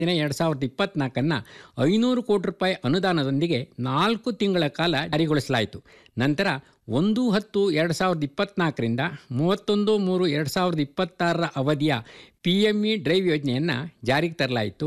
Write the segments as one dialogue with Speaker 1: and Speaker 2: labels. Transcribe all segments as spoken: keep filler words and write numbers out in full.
Speaker 1: ದಿನ ಎರಡು ಸಾವಿರದ ಇಪ್ಪತ್ತ್ನಾಲ್ಕನ್ನು ಐನೂರು ಕೋಟಿ ರೂಪಾಯಿ ಅನುದಾನದೊಂದಿಗೆ ನಾಲ್ಕು ತಿಂಗಳ ಕಾಲ ಜಾರಿಗೊಳಿಸಲಾಯಿತು. ನಂತರ ಒಂದು ಹತ್ತು ಎರಡು ಸಾವಿರದ ಇಪ್ಪತ್ತ್ನಾಲ್ಕರಿಂದ ಮೂವತ್ತೊಂದು ಮೂರು ಎರಡು ಸಾವಿರದ ಇಪ್ಪತ್ತಾರರ ಅವಧಿಯ ಪಿ ಎಮ್ ಇ ಡ್ರೈವ್ ಯೋಜನೆಯನ್ನು ಜಾರಿಗೆ ತರಲಾಯಿತು.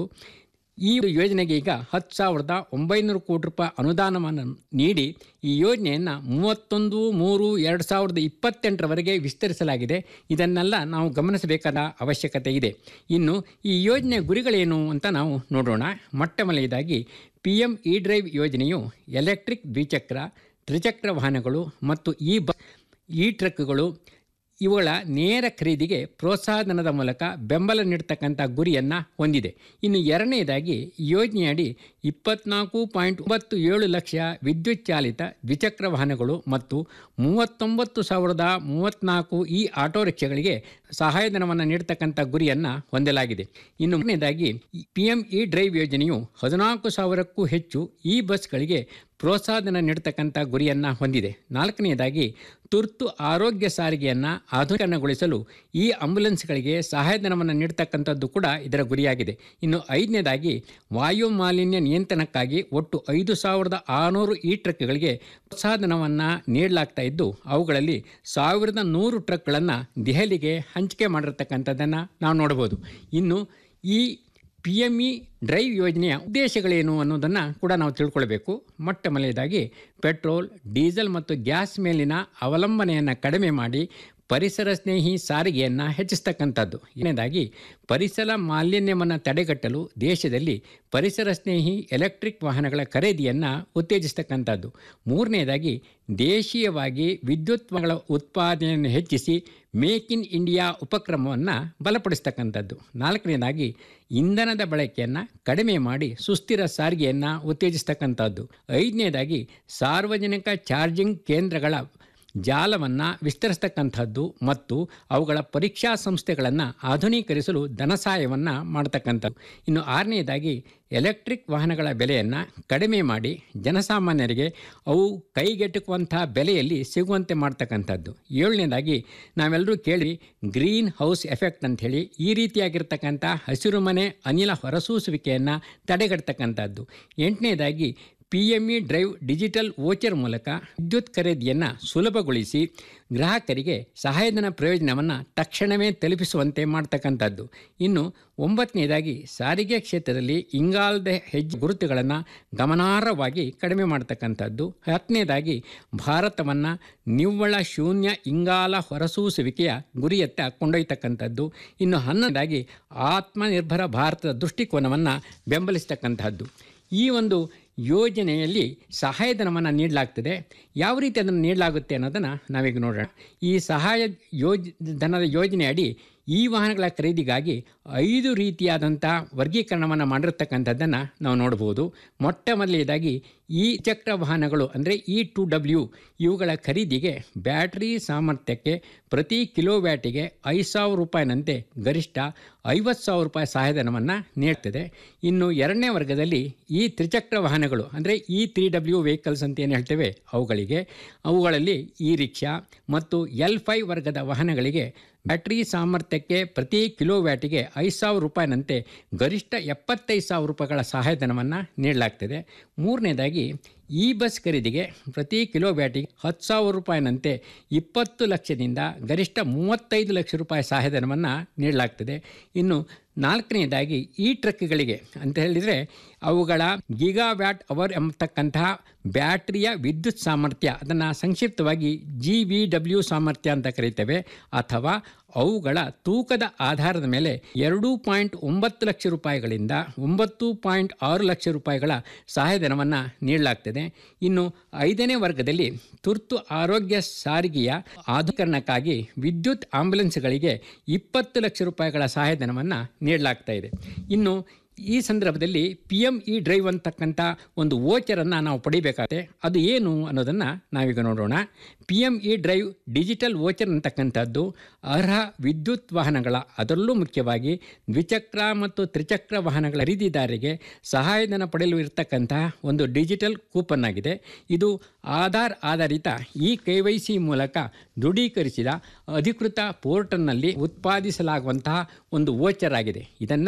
Speaker 1: ಈ ಯೋಜನೆಗೆ ಈಗ ಹತ್ತು ಸಾವಿರದ ಒಂಬೈನೂರು ಕೋಟಿ ರೂಪಾಯಿ ಅನುದಾನವನ್ನು ನೀಡಿ ಈ ಯೋಜನೆಯನ್ನು ಮೂವತ್ತೊಂದು ಮೂರು ಎರಡು ಸಾವಿರದ ಇಪ್ಪತ್ತೆಂಟರವರೆಗೆ ವಿಸ್ತರಿಸಲಾಗಿದೆ. ಇದನ್ನೆಲ್ಲ ನಾವು ಗಮನಿಸಬೇಕಾದ ಅವಶ್ಯಕತೆ ಇದೆ. ಇನ್ನು ಈ ಯೋಜನೆಯ ಗುರಿಗಳೇನು ಅಂತ ನಾವು ನೋಡೋಣ. ಮೊಟ್ಟ ಮೊದಲನೇದಾಗಿ ಪಿ ಎಮ್ ಇ ಡ್ರೈವ್ ಯೋಜನೆಯು ಎಲೆಕ್ಟ್ರಿಕ್ ದ್ವಿಚಕ್ರ ತ್ರಿಚಕ್ರ ವಾಹನಗಳು ಮತ್ತು ಇ ಬಸ್ ಇ ಟ್ರಕ್ಗಳು ಇವುಗಳ ನೇರ ಖರೀದಿಗೆ ಪ್ರೋತ್ಸಾಹಧನದ ಮೂಲಕ ಬೆಂಬಲ ನೀಡತಕ್ಕಂಥ ಗುರಿಯನ್ನು ಹೊಂದಿದೆ. ಇನ್ನು ಎರಡನೇದಾಗಿ ಯೋಜನೆಯಡಿ ಇಪ್ಪತ್ನಾಲ್ಕು ಪಾಯಿಂಟ್ ಒಂಬತ್ತು ಏಳು ಲಕ್ಷ ವಿದ್ಯುತ್ ಚಾಲಿತ ದ್ವಿಚಕ್ರ ವಾಹನಗಳು ಮತ್ತು ಮೂವತ್ತೊಂಬತ್ತು ಸಾವಿರದ ಮೂವತ್ತ್ನಾಲ್ಕು ಈ ಆಟೋ ರಿಕ್ಷಾಗಳಿಗೆ ಸಹಾಯಧನವನ್ನು ನೀಡತಕ್ಕಂಥ ಗುರಿಯನ್ನು ಹೊಂದಲಾಗಿದೆ. ಇನ್ನು ಮೂರನೇದಾಗಿ ಪಿ ಎಮ್ ಇ ಡ್ರೈವ್ ಯೋಜನೆಯು ಹದಿನಾಲ್ಕು ಸಾವಿರಕ್ಕೂ ಹೆಚ್ಚು ಈ ಬಸ್ಗಳಿಗೆ ಪ್ರೋತ್ಸಾಹಧನ ನೀಡತಕ್ಕಂಥ ಗುರಿಯನ್ನು ಹೊಂದಿದೆ. ನಾಲ್ಕನೆಯದಾಗಿ ತುರ್ತು ಆರೋಗ್ಯ ಸಾರಿಗೆಯನ್ನು ಆಧುನೀಕರಣಗೊಳಿಸಲು ಈ ಆಂಬ್ಯುಲೆನ್ಸ್ಗಳಿಗೆ ಸಹಾಯಧನವನ್ನು ನೀಡತಕ್ಕಂಥದ್ದು ಕೂಡ ಇದರ ಗುರಿಯಾಗಿದೆ. ಇನ್ನು ಐದನೇದಾಗಿ ವಾಯು ಮಾಲಿನ್ಯ ನಿಯಂತ್ರಣಕ್ಕಾಗಿ ಒಟ್ಟು ಐದು ಸಾವಿರದ ಆರುನೂರು ಈ ಟ್ರಕ್ಗಳಿಗೆ ಪ್ರೋತ್ಸಾಹಧನವನ್ನು ನೀಡಲಾಗ್ತಾ ಇದ್ದು ಅವುಗಳಲ್ಲಿ ಸಾವಿರದ ನೂರು ಟ್ರಕ್ಗಳನ್ನು ದೆಹಲಿಗೆ ಹಂಚಿಕೆ ಮಾಡಿರ್ತಕ್ಕಂಥದ್ದನ್ನು ನಾವು ನೋಡ್ಬೋದು. ಇನ್ನು ಈ ಪಿ ಎಮ್ ಇ ಡ್ರೈವ್ ಯೋಜನೆಯ ಉದ್ದೇಶಗಳೇನು ಅನ್ನೋದನ್ನು ಕೂಡ ನಾವು ತಿಳ್ಕೊಳ್ಬೇಕು. ಮೊಟ್ಟ ಮೊದಲನೇದಾಗಿ ಪೆಟ್ರೋಲ್, ಡೀಸೆಲ್ ಮತ್ತು ಗ್ಯಾಸ್ ಮೇಲಿನ ಅವಲಂಬನೆಯನ್ನು ಕಡಿಮೆ ಮಾಡಿ ಪರಿಸರ ಸ್ನೇಹಿ ಸಾರಿಗೆಯನ್ನು ಹೆಚ್ಚಿಸ್ತಕ್ಕಂಥದ್ದು. ಎರಡನೇದಾಗಿ ಪರಿಸರ ಮಾಲಿನ್ಯವನ್ನು ತಡೆಗಟ್ಟಲು ದೇಶದಲ್ಲಿ ಪರಿಸರ ಸ್ನೇಹಿ ಎಲೆಕ್ಟ್ರಿಕ್ ವಾಹನಗಳ ಖರೀದಿಯನ್ನು ಉತ್ತೇಜಿಸ್ತಕ್ಕಂಥದ್ದು. ಮೂರನೇದಾಗಿ ದೇಶೀಯವಾಗಿ ವಿದ್ಯುತ್ ವಾಹನಗಳ ಉತ್ಪಾದನೆಯನ್ನು ಹೆಚ್ಚಿಸಿ ಮೇಕ್ ಇನ್ ಇಂಡಿಯಾ ಉಪಕ್ರಮವನ್ನು ಬಲಪಡಿಸ್ತಕ್ಕಂಥದ್ದು. ನಾಲ್ಕನೇದಾಗಿ ಇಂಧನದ ಬಳಕೆಯನ್ನು ಕಡಿಮೆ ಮಾಡಿ ಸುಸ್ಥಿರ ಸಾರಿಗೆಯನ್ನು ಉತ್ತೇಜಿಸ್ತಕ್ಕಂಥದ್ದು. ಐದನೇದಾಗಿ ಸಾರ್ವಜನಿಕ ಚಾರ್ಜಿಂಗ್ ಕೇಂದ್ರಗಳ ಜಾಲವನ್ನು ವಿಸ್ತರಿಸ್ತಕ್ಕಂಥದ್ದು ಮತ್ತು ಅವುಗಳ ಪರೀಕ್ಷಾ ಸಂಸ್ಥೆಗಳನ್ನು ಆಧುನೀಕರಿಸಲು ಧನಸಹಾಯವನ್ನು ಮಾಡತಕ್ಕಂಥದ್ದು. ಇನ್ನು ಆರನೇದಾಗಿ ಎಲೆಕ್ಟ್ರಿಕ್ ವಾಹನಗಳ ಬೆಲೆಯನ್ನು ಕಡಿಮೆ ಮಾಡಿ ಜನಸಾಮಾನ್ಯರಿಗೆ ಅವು ಕೈಗೆಟುಕುವಂಥ ಬೆಲೆಯಲ್ಲಿ ಸಿಗುವಂತೆ ಮಾಡ್ತಕ್ಕಂಥದ್ದು. ಏಳನೇದಾಗಿ ನಾವೆಲ್ಲರೂ ಕೇಳಿ ಗ್ರೀನ್ ಹೌಸ್ ಎಫೆಕ್ಟ್ ಅಂಥೇಳಿ ಈ ರೀತಿಯಾಗಿರ್ತಕ್ಕಂಥ ಹಸಿರು ಮನೆ ಅನಿಲ ಹೊರಸೂಸುವಿಕೆಯನ್ನು ತಡೆಗಟ್ಟತಕ್ಕಂಥದ್ದು. ಎಂಟನೇದಾಗಿ P M E drive digital voucher ಮೂಲಕ ವಿದ್ಯುತ್ ಖರೀದಿಯನ್ನು ಸುಲಭಗೊಳಿಸಿ ಗ್ರಾಹಕರಿಗೆ ಸಹಾಯಧನ ಪ್ರಯೋಜನವನ್ನು ತಕ್ಷಣವೇ ತಲುಪಿಸುವಂತೆ ಮಾಡ್ತಕ್ಕಂಥದ್ದು. ಇನ್ನು ಒಂಬತ್ತನೇದಾಗಿ ಸಾರಿಗೆ ಕ್ಷೇತ್ರದಲ್ಲಿ ಇಂಗಾಲದ ಹೆಜ್ಜೆ ಗುರುತುಗಳನ್ನು ಗಮನಾರ್ಹವಾಗಿ ಕಡಿಮೆ ಮಾಡ್ತಕ್ಕಂಥದ್ದು. ಹತ್ತನೇದಾಗಿ ಭಾರತವನ್ನು ನಿವ್ವಳ ಶೂನ್ಯ ಇಂಗಾಲ ಹೊರಸೂಸುವಿಕೆಯ ಗುರಿಯತ್ತ ಕೊಂಡೊಯ್ತಕ್ಕಂಥದ್ದು. ಇನ್ನು ಹನ್ನೊಂದನೇದಾಗಿ ಆತ್ಮನಿರ್ಭರ ಭಾರತದ ದೃಷ್ಟಿಕೋನವನ್ನು ಬೆಂಬಲಿಸ್ತಕ್ಕಂಥದ್ದು. ಈ ಒಂದು ಯೋಜನೆಯಲ್ಲಿ ಸಹಾಯಧನವನ್ನು ನೀಡಲಾಗ್ತದೆ. ಯಾವ ರೀತಿ ಅದನ್ನು ನೀಡಲಾಗುತ್ತೆ ಅನ್ನೋದನ್ನು ನಾವೀಗ ನೋಡೋಣ. ಈ ಸಹಾಯ ಯೋಜ ಧನದ ಯೋಜನೆ ಅಡಿ ಈ ವಾಹನಗಳ ಖರೀದಿಗಾಗಿ ಐದು ರೀತಿಯಾದಂಥ ವರ್ಗೀಕರಣವನ್ನು ಮಾಡಿರ್ತಕ್ಕಂಥದ್ದನ್ನು ನಾವು ನೋಡ್ಬೋದು. ಮೊಟ್ಟ ಮೊದಲನೇದಾಗಿ ಈ ಚಕ್ರ ವಾಹನಗಳು ಅಂದರೆ ಇ ಟು ಡಬ್ಲ್ಯೂ ಇವುಗಳ ಖರೀದಿಗೆ ಬ್ಯಾಟ್ರಿ ಸಾಮರ್ಥ್ಯಕ್ಕೆ ಪ್ರತಿ ಕಿಲೋ ವ್ಯಾಟಿಗೆ ಐದು ಸಾವಿರ ರೂಪಾಯಿನಂತೆ ಗರಿಷ್ಠ ಐವತ್ತು ಸಾವಿರ ರೂಪಾಯಿ ಸಹಾಯಧನವನ್ನು ನೀಡ್ತದೆ. ಇನ್ನು ಎರಡನೇ ವರ್ಗದಲ್ಲಿ ಈ ತ್ರಿಚಕ್ರ ವಾಹನಗಳು ಅಂದರೆ ಇ ತ್ರೀ ಡಬ್ಲ್ಯೂ ವೆಹಿಕಲ್ಸ್ ಅಂತ ಏನು ಹೇಳ್ತೇವೆ ಅವುಗಳಿಗೆ ಅವುಗಳಲ್ಲಿ ಇ ರಿಕ್ಷಾ ಮತ್ತು ಎಲ್ ಫೈವ್ ವರ್ಗದ ವಾಹನಗಳಿಗೆ ಬ್ಯಾಟ್ರಿ ಸಾಮರ್ಥ್ಯಕ್ಕೆ ಪ್ರತಿ ಕಿಲೋ ವ್ಯಾಟಿಗೆ ಐದು ಸಾವಿರ ರೂಪಾಯಿನಂತೆ ಗರಿಷ್ಠ ಎಪ್ಪತ್ತೈದು ಸಾವಿರ ರೂಪಾಯಿಗಳ ಸಹಾಯಧನವನ್ನು ನೀಡಲಾಗ್ತದೆ. ಮೂರನೇದಾಗಿ ಈ ಬಸ್ ಖರೀದಿಗೆ ಪ್ರತಿ ಕಿಲೋ ವ್ಯಾಟಿಗೆ ಹತ್ತು ಸಾವಿರ ರೂಪಾಯಿನಂತೆ ಇಪ್ಪತ್ತು ಲಕ್ಷದಿಂದ ಗರಿಷ್ಠ ಮೂವತ್ತೈದು ಲಕ್ಷ ರೂಪಾಯಿ ಸಹಾಯಧನವನ್ನು ನೀಡಲಾಗ್ತದೆ. ಇನ್ನು ನಾಲ್ಕನೇದಾಗಿ ಈ ಟ್ರಕ್ಗಳಿಗೆ ಅಂತ ಹೇಳಿದರೆ ಅವುಗಳ ಗಿಗಾ ವ್ಯಾಟ್ ಅವರ್ ಎಂಬತಕ್ಕಂತಹ ಬ್ಯಾಟ್ರಿಯ ವಿದ್ಯುತ್ ಸಾಮರ್ಥ್ಯ ಅದನ್ನು ಸಂಕ್ಷಿಪ್ತವಾಗಿ ಜಿ ವಿ ಡಬ್ಲ್ಯೂ ಸಾಮರ್ಥ್ಯ ಅಂತ ಕರೀತೇವೆ ಅಥವಾ ಅವುಗಳ ತೂಕದ ಆಧಾರದ ಮೇಲೆ ಎರಡು ಪಾಯಿಂಟ್ ಒಂಬತ್ತು ಲಕ್ಷ ರೂಪಾಯಿಗಳಿಂದ ಒಂಬತ್ತು ಪಾಯಿಂಟ್ ಆರು ಲಕ್ಷ ರೂಪಾಯಿಗಳ ಸಹಾಯಧನವನ್ನು ನೀಡಲಾಗ್ತದೆ. ಇನ್ನು ಐದನೇ ವರ್ಗದಲ್ಲಿ ತುರ್ತು ಆರೋಗ್ಯ ಸಾರಿಗೆಯ ಆಧುನೀಕರಣಕ್ಕಾಗಿ ವಿದ್ಯುತ್ ಆಂಬ್ಯುಲೆನ್ಸ್ಗಳಿಗೆ ಇಪ್ಪತ್ತು ಲಕ್ಷ ರೂಪಾಯಿಗಳ ಸಹಾಯಧನವನ್ನು ನೀಡಲಾಗ್ತಾ ಇದೆ. ಇನ್ನು ಈ ಸಂದರ್ಭದಲ್ಲಿ ಪಿ ಎಮ್ ಇ ಡ್ರೈವ್ ಅಂತಕ್ಕಂಥ ಒಂದು ವೋಚರನ್ನು ನಾವು ಪಡಿಬೇಕಾಗುತ್ತೆ. ಅದು ಏನು ಅನ್ನೋದನ್ನು ನಾವೀಗ ನೋಡೋಣ. P M E drive digital voucher ಅಂತಕ್ಕಂಥದ್ದು ಅರ್ಹ ವಿದ್ಯುತ್ ವಾಹನಗಳ ಅದರಲ್ಲೂ ಮುಖ್ಯವಾಗಿ ದ್ವಿಚಕ್ರ ಮತ್ತು ತ್ರಿಚಕ್ರ ವಾಹನಗಳ ಖರೀದಿದಾರರಿಗೆ ಸಹಾಯಧನ ಪಡೆಯಲು ಇರತಕ್ಕಂತಹ ಒಂದು ಡಿಜಿಟಲ್ ಕೂಪನ್ ಆಗಿದೆ. ಇದು ಆಧಾರ್ ಆಧಾರಿತ ಇ ಕೆ ವೈ ಸಿ ಮೂಲಕ ದೃಢೀಕರಿಸಿದ ಅಧಿಕೃತ ಪೋರ್ಟಲ್ನಲ್ಲಿ ಉತ್ಪಾದಿಸಲಾಗುವಂತಹ ಒಂದು ವೋಚರ್ ಆಗಿದೆ. ಇದನ್ನು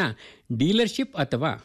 Speaker 1: ಡೀಲರ್ಶಿಪ್ ಅಥವಾ